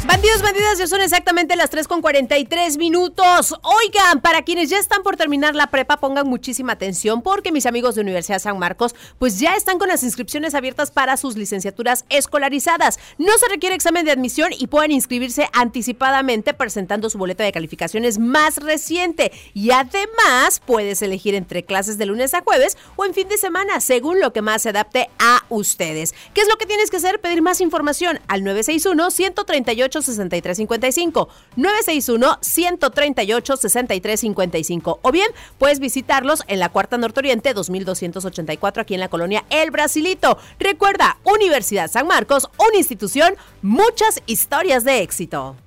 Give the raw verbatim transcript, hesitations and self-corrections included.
Bandidos, bandidas, ya son exactamente las tres con cuarenta y tres minutos. Oigan, para quienes ya están por terminar la prepa, pongan muchísima atención porque mis amigos de Universidad San Marcos pues ya están con las inscripciones abiertas para sus licenciaturas escolarizadas. No se requiere examen de admisión y pueden inscribirse anticipadamente presentando su boleta de calificaciones más reciente. Y además puedes elegir entre clases de lunes a jueves o en fin de semana, según lo que más se adapte a ustedes. ¿Qué es lo que tienes que hacer? Pedir más información al nueve seis uno, uno tres ocho, seis tres cinco cinco, nueve seis uno, uno tres ocho, seis tres cinco cinco, o bien puedes visitarlos en la Cuarta Norte Oriente dos mil doscientos ochenta y cuatro aquí en la colonia El Brasilito. Recuerda, Universidad San Marcos, una institución, muchas historias de éxito.